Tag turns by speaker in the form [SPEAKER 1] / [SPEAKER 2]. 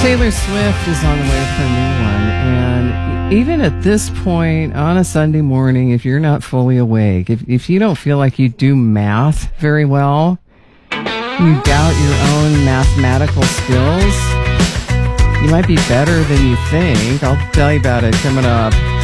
[SPEAKER 1] Taylor Swift is on the way with her new one, and even at this point on a Sunday morning, if you're not fully awake, if you don't feel like you do math very well, you doubt your own mathematical skills, you might be better than you think. I'll tell you about it coming up.